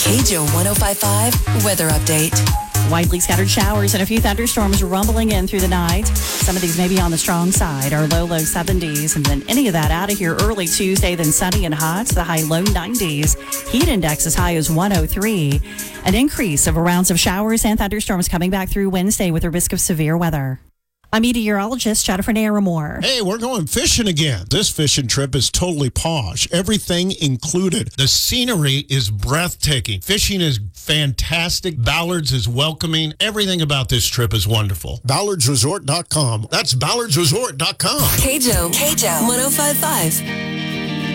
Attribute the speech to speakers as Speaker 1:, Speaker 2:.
Speaker 1: KJO 105.5 weather update.
Speaker 2: Widely scattered showers and a few thunderstorms rumbling in through the night. Some of these may be on the strong side. Our low 70s, and then any of that out of here early Tuesday, then sunny and hot. The high low 90s. Heat index as high as 103. An increase of rounds of showers and thunderstorms coming back through Wednesday with a risk of severe weather. I'm meteorologist Jennifer Naramore.
Speaker 3: Hey, we're going fishing again. This fishing trip is totally posh. Everything included. The scenery is breathtaking. Fishing is fantastic. Ballards is welcoming. Everything about this trip is wonderful. BallardsResort.com. That's BallardsResort.com.
Speaker 1: KJO 105.5.